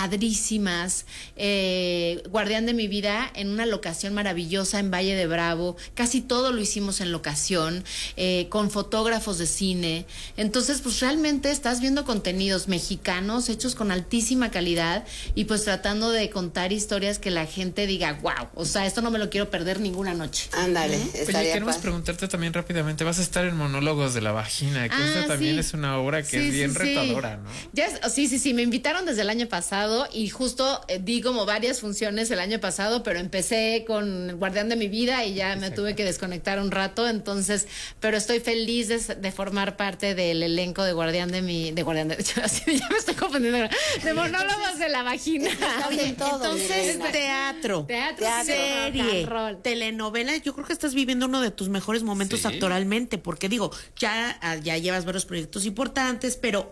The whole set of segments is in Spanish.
padrísimas. Guardián de mi vida en una locación maravillosa en Valle de Bravo. Casi todo lo hicimos en locación, con fotógrafos de cine. Entonces, pues realmente estás viendo contenidos mexicanos hechos con altísima calidad y pues tratando de contar historias que la gente diga, wow, o sea, esto no me lo quiero perder ninguna noche. Ándale, Oye, queremos preguntarte también rápidamente, vas a estar en Monólogos de la Vagina, que esta también es una obra que es bien retadora, ¿no? Sí, me invitaron desde el año pasado y justo di como varias funciones el año pasado, pero empecé con El Guardián de mi vida y ya me tuve que desconectar un rato, entonces, pero estoy feliz de formar parte del elenco de Guardián de ya me estoy confundiendo, de Monólogos de la Vagina. Oye, entonces, teatro, serie, telenovela, yo creo que estás viviendo uno de tus mejores momentos actoralmente, porque digo, ya llevas varios proyectos importantes, pero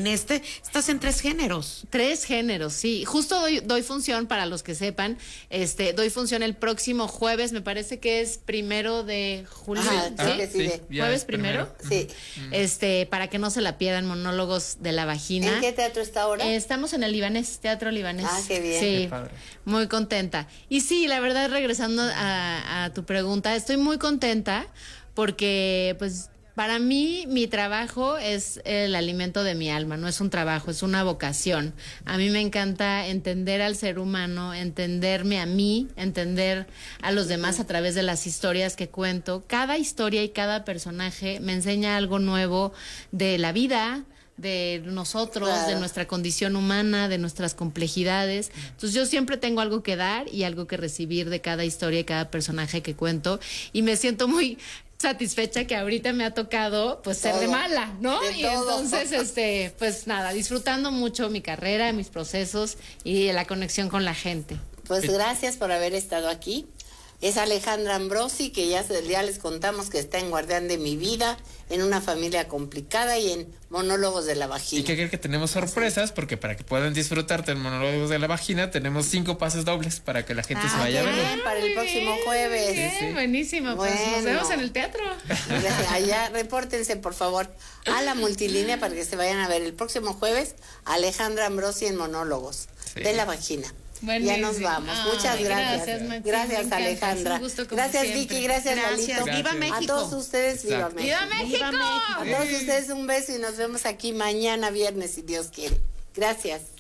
estás en 3 géneros. 3 géneros, sí. Justo doy función, para los que sepan, doy función el próximo jueves, me parece que es 1 de julio. Sí. ¿Jueves primero? Sí. Para que no se la pierdan, Monólogos de la Vagina. ¿En qué teatro está ahora? Estamos en el Libanés, Teatro Libanés. Ah, qué bien. Sí, qué padre. Muy contenta. Y sí, la verdad, regresando a tu pregunta, estoy muy contenta porque, pues, para mí, mi trabajo es el alimento de mi alma, no es un trabajo, es una vocación. A mí me encanta entender al ser humano, entenderme a mí, entender a los demás a través de las historias que cuento. Cada historia y cada personaje me enseña algo nuevo de la vida, de nosotros, de nuestra condición humana, de nuestras complejidades. Entonces yo siempre tengo algo que dar y algo que recibir de cada historia y cada personaje que cuento, y me siento muy satisfecha que ahorita me ha tocado pues ser de mala, ¿no? Y entonces pues nada, disfrutando mucho mi carrera, mis procesos y la conexión con la gente. Pues gracias por haber estado aquí. Es Alejandra Ambrosi, que ya les contamos que está en Guardián de mi vida, en Una familia complicada y en Monólogos de la Vagina. Y que creen que tenemos sorpresas, porque para que puedan disfrutarte en Monólogos de la Vagina, tenemos 5 pases dobles para que la gente se vaya a verlo. Para el próximo jueves. Bien, buenísimo. Pues nos vemos en el teatro. Allá, repórtense, por favor, a la multilínea para que se vayan a ver el próximo jueves Alejandra Ambrosi en Monólogos de la Vagina. Buenísimo. Ya nos vamos. Muchas gracias. Gracias, Alejandra. Gracias, siempre. Vicky. Gracias, Lalito. Viva México. A todos ustedes, viva México. ¡Viva México! A todos ustedes un beso y nos vemos aquí mañana viernes, si Dios quiere. Gracias.